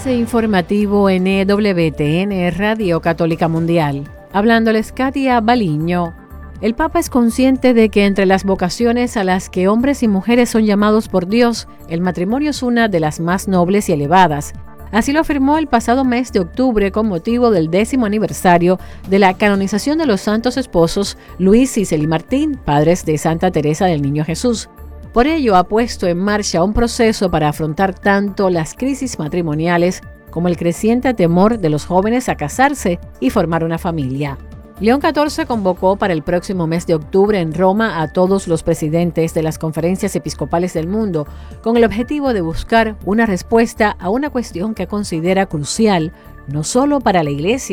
Avance informativo en EWTN Radio Católica Mundial. Hablándoles Katia Baliño. El Papa es consciente de que entre las vocaciones a las que hombres y mujeres son llamados por Dios, el matrimonio es una de las más nobles y elevadas. Así lo afirmó el pasado mes de octubre con motivo del 10º aniversario de la canonización de los santos esposos Luis y Celi Martín, padres de Santa Teresa del Niño Jesús. Por ello, ha puesto en marcha un proceso para afrontar tanto las crisis matrimoniales como el creciente temor de los jóvenes a casarse y formar una familia. León XIV convocó para el próximo mes de octubre en Roma a todos los presidentes de las conferencias episcopales del mundo con el objetivo de buscar una respuesta a una cuestión que considera crucial no solo para la Iglesia,